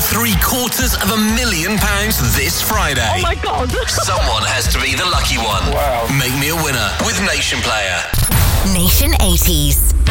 £750,000 this Friday. Oh my God. Someone has to be the lucky one. Wow. Make me a winner with Nation Player. Nation 80s.